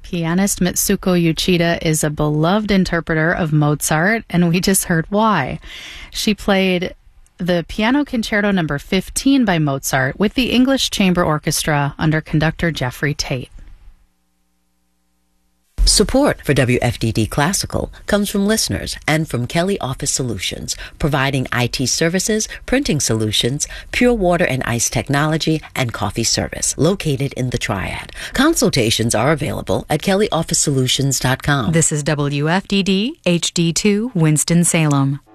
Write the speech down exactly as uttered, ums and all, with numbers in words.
Pianist Mitsuko Uchida is a beloved interpreter of Mozart, and we just heard why. She played the Piano Concerto number fifteen by Mozart with the English Chamber Orchestra under conductor Jeffrey Tate. Support for W F D D Classical comes from listeners and from Kelly Office Solutions, providing I T services, printing solutions, pure water and ice technology, and coffee service, located in the Triad. Consultations are available at kelly office solutions dot com. This is W F D D H D two Winston-Salem.